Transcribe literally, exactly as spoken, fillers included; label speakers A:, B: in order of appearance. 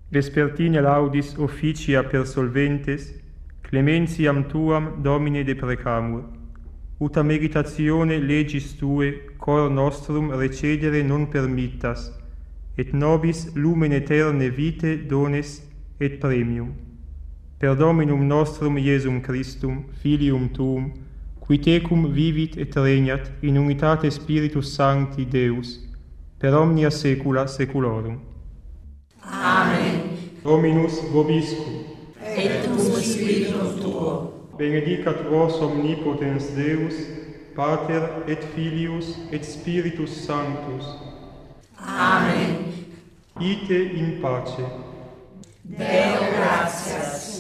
A: vespertine laudis officia per solventes, clementiam tuam Domine deprecamur. Ut a meditatione legis tue cor nostrum recedere non permittas, et nobis lumen eterne vitae dones et premium. Per Dominum nostrum Iesum Christum, Filium tuum, qui tecum vivit et regnat in unitate Spiritus Sancti Deus, per omnia saecula saeculorum.
B: Amen.
A: Dominus vobiscum.
B: Et cum spiritum tuo.
A: Benedicat vos omnipotens Deus, Pater et Filius et Spiritus Sanctus.
B: Amen.
A: Ite in pace.
B: Deo gratias.